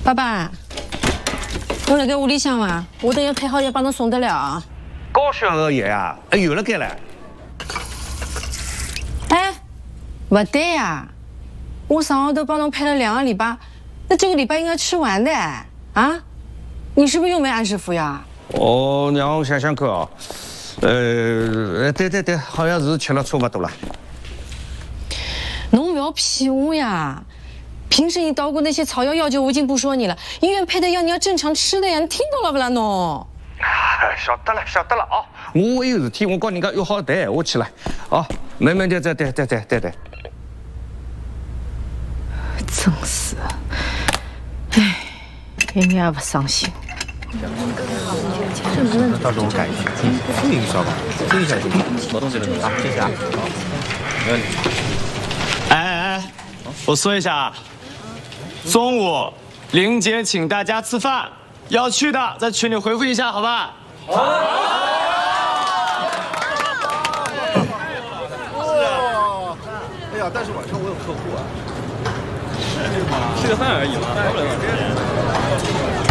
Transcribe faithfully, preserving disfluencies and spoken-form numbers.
爸爸，我辣盖屋里向嘛，我等要配好要帮侬送得了。 高兴个爷呀，哎，有了该了。 哎，不对呀，我上号都帮侬配了两个礼拜，那这个礼拜应该吃完的啊？你是不是又没按时服药？ 哦，让我想想看啊，呃，对对对，好像是吃了差不多了。 侬不要骗我呀！平时你捣鼓那些草药药酒，我已经不说你了，医院配的药你要正常吃的呀，你听到了不啦侬？ 晓得了，晓得了啊！我还有事体，我跟人家约好谈闲话去了。啊，没没对对对对对对对。 真是，唉，一点也不伤心。 到时候我改一下，复印一下吧，复印一下就行。活动记录啊，谢谢啊。好，没问题。 哎哎哎，我说一下啊，中午林姐请大家吃饭，要去的在群里回复一下，好吧？好。 哇，哎呀，但是晚上我有客户啊。吃个饭而已嘛，大不了。